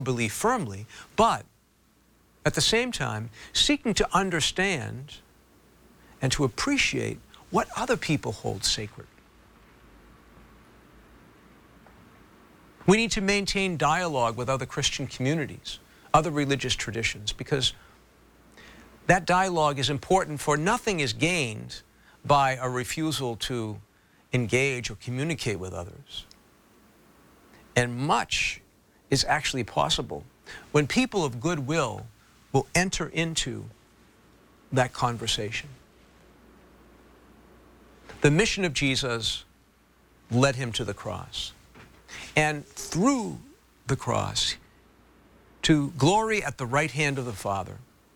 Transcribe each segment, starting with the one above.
belief firmly, but at the same time, seeking to understand and to appreciate what other people hold sacred. We need to maintain dialogue with other Christian communities, other religious traditions, because that dialogue is important, for nothing is gained by a refusal to engage or communicate with others. And much is actually possible when people of goodwill will enter into that conversation. The mission of Jesus led him to the cross. And through the cross, to glory at the right hand of the Father.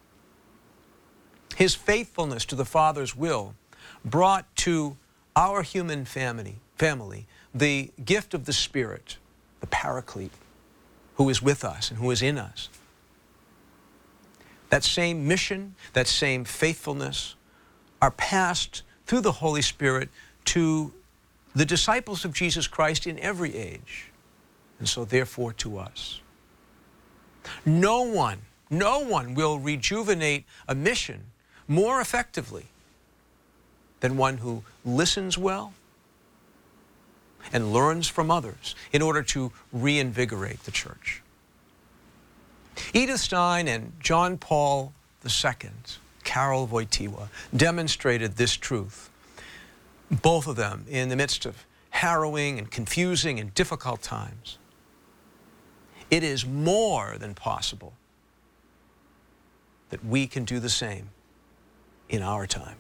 His faithfulness to the Father's will brought to our human family the gift of the Spirit, the Paraclete, who is with us and who is in us. That same mission, that same faithfulness are passed through the Holy Spirit to the disciples of Jesus Christ in every age, and so therefore to us. No one will rejuvenate a mission more effectively than one who listens well and learns from others in order to reinvigorate the church. Edith Stein and John Paul II, Karol Wojtyła, demonstrated this truth, both of them in the midst of harrowing and confusing and difficult times. It is more than possible that we can do the same in our time.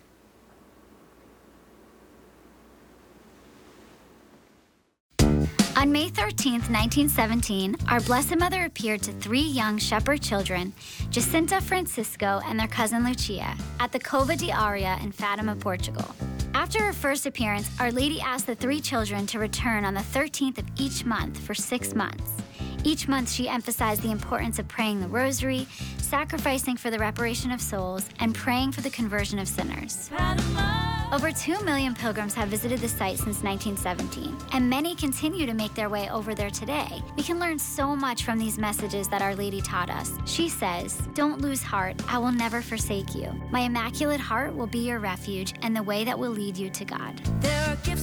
On May 13th, 1917, our Blessed Mother appeared to 3 young shepherd children, Jacinta, Francisco, and their cousin Lucia, at the Cova de Aria in Fatima, Portugal. After her first appearance, Our Lady asked the 3 children to return on the 13th of each month for 6 months. Each month, she emphasized the importance of praying the rosary, sacrificing for the reparation of souls, and praying for the conversion of sinners. Over 2 million pilgrims have visited the site since 1917, and many continue to make their way over there today. We can learn so much from these messages that Our Lady taught us. She says, "Don't lose heart. I will never forsake you. My Immaculate Heart will be your refuge and the way that will lead you to God." There are gifts